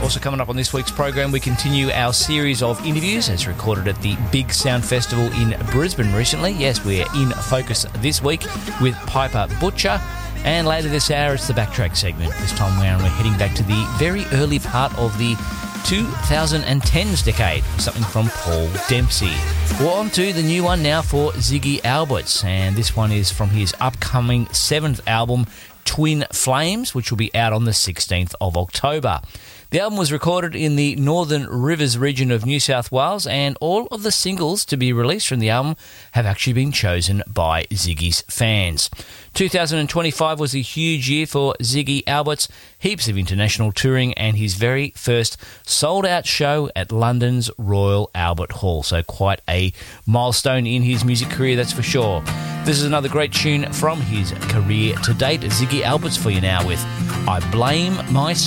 Also coming up on this week's program, we continue our series of interviews as recorded at the Big Sound Festival in Brisbane recently. Yes, we're in focus this week with Piper Butcher. And later this hour, it's the Backtrack segment. This time around, we're heading back to the very early part of the 2010s decade, something from Paul Dempsey. We're on to the new one now for Ziggy Alberts, and this one is from his upcoming 7th album, Twin Flames, which will be out on the 16th of October. The album was recorded in the Northern Rivers region of New South Wales, and all of the singles to be released from the album have actually been chosen by Ziggy's fans. 2025 was a huge year for Ziggy Alberts, heaps of international touring, and his very first sold-out show at London's Royal Albert Hall. So quite a milestone in his music career, that's for sure. This is another great tune from his career to date. Ziggy Alberts for you now with I Blame Myself.